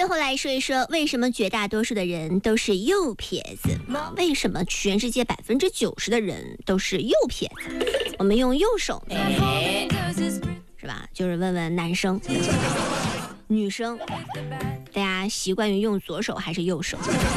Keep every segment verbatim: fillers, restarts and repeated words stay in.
最后来说一说，为什么绝大多数的人都是右撇子？为什么全世界百分之九十的人都是右撇子？我们用右手呢，是吧？就是问问男生、女生，大家习惯于用左手还是右手？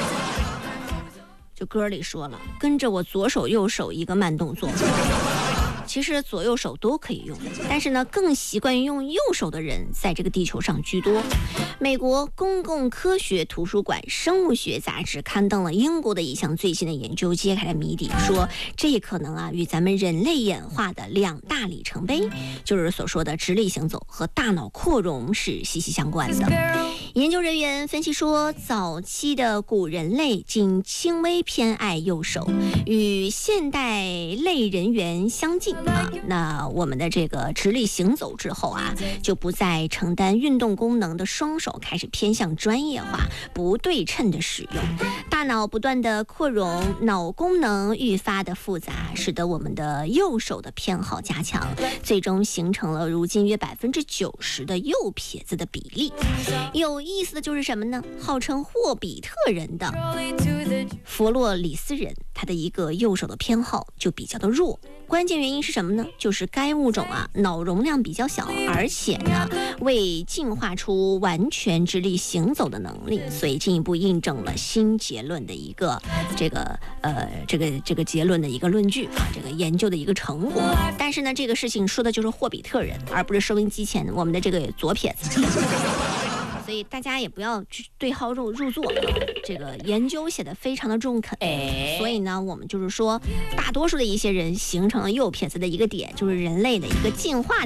就歌里说了，跟着我左手右手一个慢动作。其实左右手都可以用，但是呢，更习惯于用右手的人在这个地球上居多。美国公共科学图书馆生物学杂志刊登了英国的一项最新的研究，揭开了谜底，说这可能啊与咱们人类演化的两大里程碑，就是所说的直立行走和大脑扩容是息息相关的。研究人员分析说，早期的古人类仅轻微偏爱右手，与现代类人猿相近啊。那我们的这个直立行走之后啊，就不再承担运动功能的双手开始偏向专业化、不对称的使用，大脑不断的扩容，脑功能愈发的复杂，使得我们的右手的偏好加强，最终形成了如今约百分之九十的右撇子的比例。有意思的就是什么呢？号称霍比特人的佛洛里斯人，他的一个右手的偏好就比较的弱。关键原因是什么呢？就是该物种啊脑容量比较小，而且呢未进化出完全直立行走的能力，所以进一步印证了新结论的一个这个呃这个这个结论的一个论据啊，这个研究的一个成果。但是呢，这个事情说的就是霍比特人，而不是收音机前我们的这个左撇子。所以大家也不要去对号入入座，这个研究写的非常的中肯，所以呢，我们就是说，大多数的一些人形成了右撇子的一个点，就是人类的一个进化